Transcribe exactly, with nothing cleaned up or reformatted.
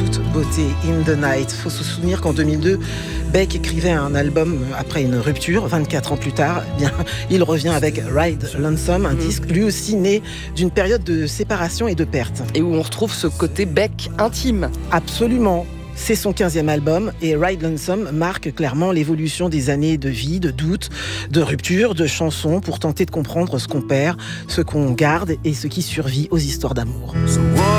toute beauté, In the Night. Il faut se souvenir qu'en deux mille deux, Beck écrivait un album après une rupture. vingt-quatre ans plus tard, eh bien, il revient avec Ride Lonesome, un mmh. disque lui aussi né d'une période de séparation et de perte. Et où on retrouve ce côté Beck intime. Absolument. C'est son quinzième album et Ride Lonesome marque clairement l'évolution des années de vie, de doute, de rupture, de chansons pour tenter de comprendre ce qu'on perd, ce qu'on garde et ce qui survit aux histoires d'amour.